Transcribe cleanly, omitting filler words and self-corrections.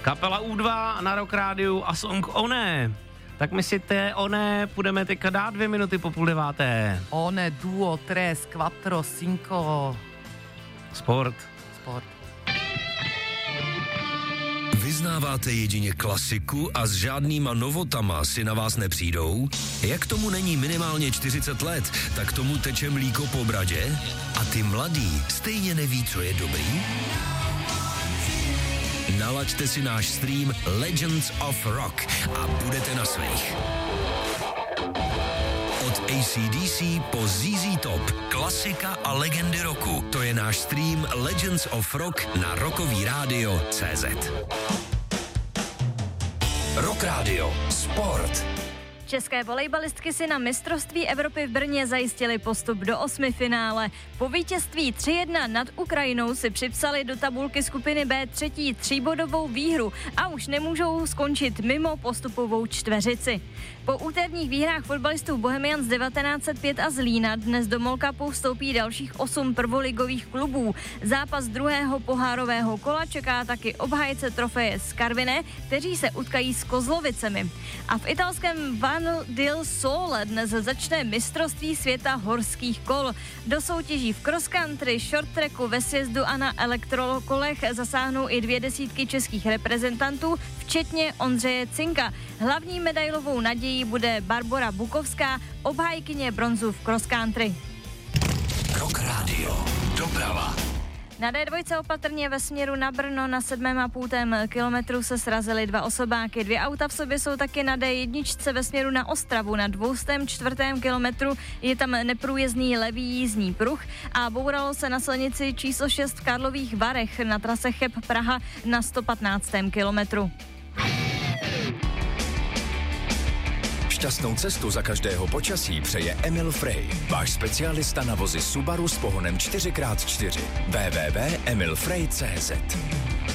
Kapela U2 na Rock Rádiu a song One. Tak my si One půjdeme teďka dát 2 minuty po 8:30. One, duo, tres, quattro, cinco. Sport. Vyznáváte jedině klasiku a s žádnýma novotama si na vás nepřijdou? Jak tomu není minimálně 40 let, tak tomu teče mlíko po bradě? A ty mladý stejně neví, co je dobrý? Nalaďte si náš stream Legends of Rock a budete na svých. Od AC/DC po ZZ Top, klasika a legendy roku. To je náš stream Legends of Rock na Rockový rádio.cz. Rock Radio. Sport. České volejbalistky si na mistrovství Evropy v Brně zajistily postup do 8finále. Po vítězství 3-1 nad Ukrajinou si připsali do tabulky skupiny B třetí 3bodovou výhru a už nemůžou skončit mimo postupovou čtveřici. Po úterních výhrách fotbalistů Bohemians 1905 a Zlína dnes do MOL Cupu vstoupí dalších 8 prvoligových klubů. Zápas druhého pohárového kola čeká taky obhájce trofeje z Karviné, kteří se utkají s Kozlovicemi. A v italském Val del Sole dnes začne mistrovství světa horských kol. Do soutěží v cross country, short tracku, ve sjezdu a na elektrokolech zasáhnou i 2 desítky českých reprezentantů, včetně Ondřeje Cinka. Hlavní medailovou nadějí bude Barbora Bukovská, obhájkyně bronzu v cross country. Rock Radio. Doprava. Na D2 opatrně ve směru na Brno na 7,5 kilometru se srazily 2 osobáky. 2 auta v sobě jsou taky na D1 ve směru na Ostravu. Na 204. kilometru je tam neprůjezdný levý jízdní pruh a bouralo se na silnici číslo 6 v Karlových Varech na trase Cheb Praha na 115. kilometru. Šťastnou cestu za každého počasí přeje Emil Frey, váš specialista na vozy Subaru s pohonem 4x4. www.emilfrey.cz